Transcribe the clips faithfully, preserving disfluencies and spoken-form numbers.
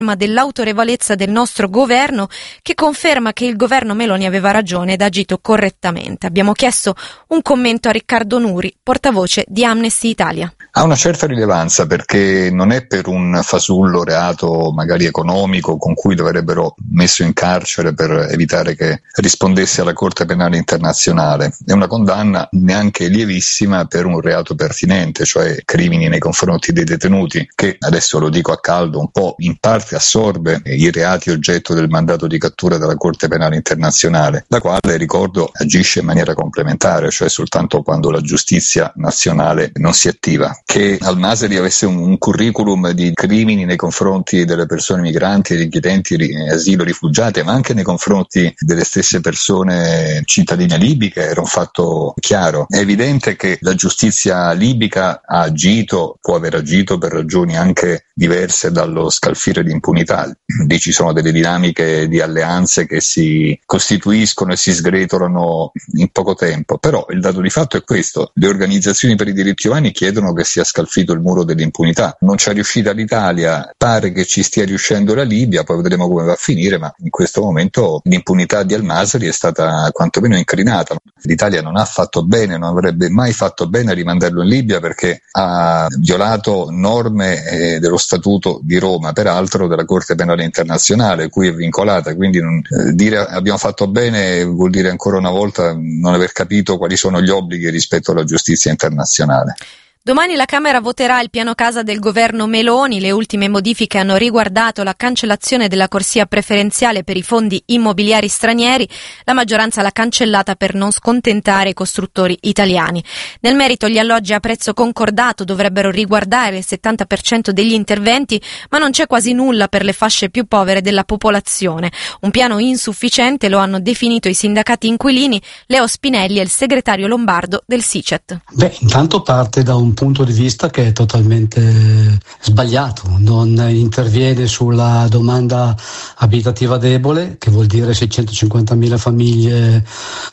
dell'autorevolezza del nostro governo, che conferma che il governo Meloni aveva ragione ed ha agito correttamente. Abbiamo chiesto un commento a Riccardo Nuri, portavoce di Amnesty Italia. Ha una certa rilevanza perché non è per un fasullo reato magari economico con cui lo avrebbero messo in carcere per evitare che rispondesse alla Corte Penale Internazionale. È una condanna neanche lievissima per un reato pertinente, cioè crimini nei confronti dei detenuti, che adesso lo dico a caldo un po' in parte assorbe i reati oggetto del mandato di cattura della Corte Penale Internazionale, la quale, ricordo, agisce in maniera complementare, cioè soltanto quando la giustizia nazionale non si attiva. Che Al-Masri avesse un, un curriculum di crimini nei confronti delle persone migranti e richiedenti asilo, rifugiate, ma anche nei confronti delle stesse persone cittadine libiche, era un fatto chiaro. È evidente che la giustizia libica ha agito, può aver agito per ragioni anche diverse dallo scalfire di impunità. Lì ci sono delle dinamiche di alleanze che si costituiscono e si sgretolano in poco tempo, però il dato di fatto è questo: le organizzazioni per i diritti umani chiedono che sia scalfito il muro dell'impunità. Non c'è riuscita l'Italia, pare che ci stia riuscendo la Libia, poi vedremo come va a finire, ma in questo momento l'impunità di Al-Masri è stata quantomeno incrinata. L'Italia non ha fatto bene, non avrebbe mai fatto bene a rimandarlo in Libia, perché ha violato norme eh, dello Statuto di Roma, peraltro della Corte Penale Internazionale, cui è vincolata. Quindi non, eh, dire abbiamo fatto bene vuol dire ancora una volta non aver capito quali sono gli obblighi rispetto alla giustizia internazionale. Domani la Camera voterà il piano casa del governo Meloni. Le ultime modifiche hanno riguardato la cancellazione della corsia preferenziale per i fondi immobiliari stranieri. La maggioranza l'ha cancellata per non scontentare i costruttori italiani. Nel merito, gli alloggi a prezzo concordato dovrebbero riguardare il settanta per cento degli interventi, ma non c'è quasi nulla per le fasce più povere della popolazione. Un piano insufficiente lo hanno definito i sindacati inquilini. Leo Spinelli è il segretario lombardo del SICET. Beh, intanto parte da un punto di vista che è totalmente sbagliato, non interviene sulla domanda abitativa debole, che vuol dire seicentocinquantamila famiglie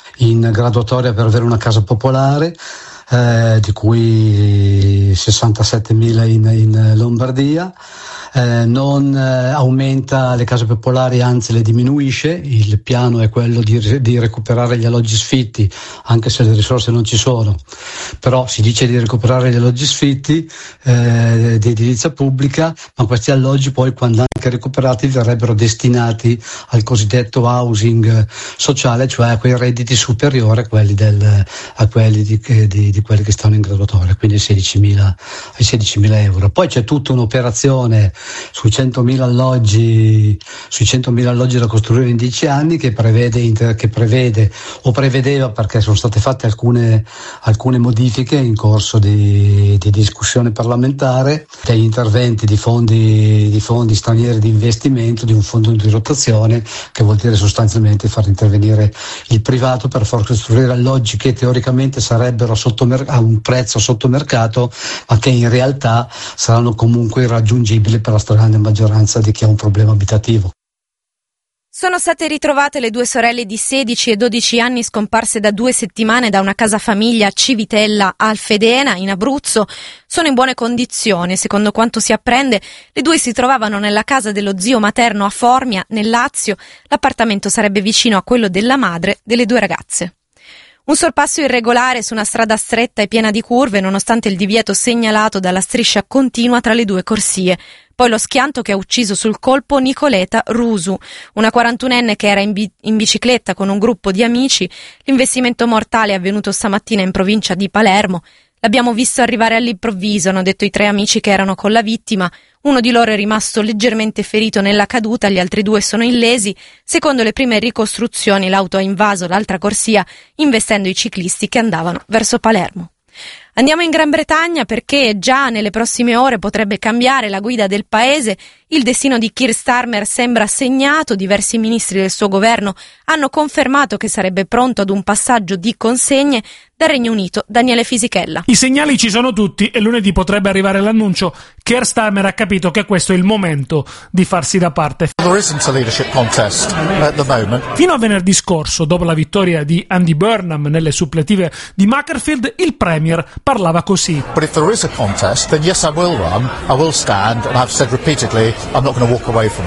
in graduatoria per avere una casa popolare, eh, di cui sessantasettemila in, in Lombardia. Eh, non eh, aumenta le case popolari, anzi le diminuisce. Il piano è quello di, di recuperare gli alloggi sfitti, anche se le risorse non ci sono, però si dice di recuperare gli alloggi sfitti eh, di edilizia pubblica, ma questi alloggi poi, quando anche recuperati, verrebbero destinati al cosiddetto housing sociale, cioè a quei redditi superiori a quelli, del, a quelli di, di, di quelli che stanno in graduatoria, quindi ai sedicimila euro. Poi c'è tutta un'operazione sui centomila alloggi sui centomila alloggi da costruire in dieci anni che prevede, inter, che prevede o prevedeva, perché sono state fatte alcune, alcune modifiche in corso di, di discussione parlamentare, degli interventi di fondi, di fondi stranieri di investimento, di un fondo di rotazione, che vuol dire sostanzialmente far intervenire il privato per far costruire alloggi che teoricamente sarebbero sotto mer- a un prezzo sotto mercato, ma che in realtà saranno comunque irraggiungibili per la stragrande maggioranza di chi ha un problema abitativo. Sono state ritrovate le due sorelle di sedici e dodici anni scomparse da due settimane da una casa famiglia a Civitella Alfedena, in Abruzzo. Sono in buone condizioni. Secondo quanto si apprende, le due si trovavano nella casa dello zio materno a Formia, nel Lazio. L'appartamento sarebbe vicino a quello della madre delle due ragazze. Un sorpasso irregolare su una strada stretta e piena di curve, nonostante il divieto segnalato dalla striscia continua tra le due corsie. Poi lo schianto che ha ucciso sul colpo Nicoleta Rusu, una quarantunenne che era in, bi- in bicicletta con un gruppo di amici. L'investimento mortale è avvenuto stamattina in provincia di Palermo. L'abbiamo visto arrivare all'improvviso, hanno detto i tre amici che erano con la vittima. Uno di loro è rimasto leggermente ferito nella caduta, gli altri due sono illesi. Secondo le prime ricostruzioni, l'auto ha invaso l'altra corsia, investendo i ciclisti che andavano verso Palermo. Andiamo in Gran Bretagna perché già nelle prossime ore potrebbe cambiare la guida del paese. Il destino di Keir Starmer sembra segnato. Diversi ministri del suo governo hanno confermato che sarebbe pronto ad un passaggio di consegne. Dal Regno Unito, Daniele Fisichella. I segnali ci sono tutti e lunedì potrebbe arrivare l'annuncio. Keir Starmer ha capito che questo è il momento di farsi da parte. Fino a venerdì scorso, dopo la vittoria di Andy Burnham nelle suppletive di Macclesfield, il Premier parlava così. But if there is a contest, then yes, I will run, I will stand, and I've said repeatedly, I'm not going to walk away from